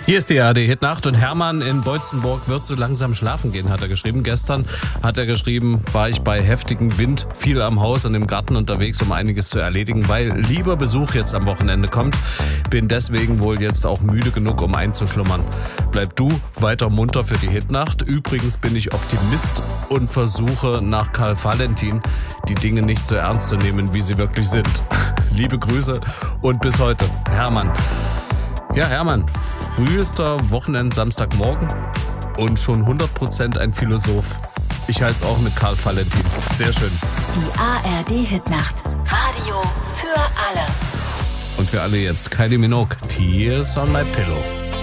Hier ist die ARD-Hitnacht und Hermann in Beutzenburg wird so langsam schlafen gehen, hat er geschrieben. Gestern hat er geschrieben, war ich bei heftigem Wind viel am Haus und im Garten unterwegs, um einiges zu erledigen, weil lieber Besuch jetzt am Wochenende kommt. Bin deswegen wohl jetzt auch müde genug, um einzuschlummern. Bleib du weiter munter für die Hitnacht. Übrigens bin ich Optimist und versuche nach Karl Valentin die Dinge nicht so ernst zu nehmen, wie sie wirklich sind. Liebe Grüße und bis heute, Hermann. Ja, Hermann, frühester Wochenend-Samstagmorgen und schon 100% ein Philosoph. Ich halte es auch mit Karl Valentin. Sehr schön. Die ARD-Hitnacht. Radio für alle. Und für alle jetzt Kylie Minogue, Tears on my Pillow.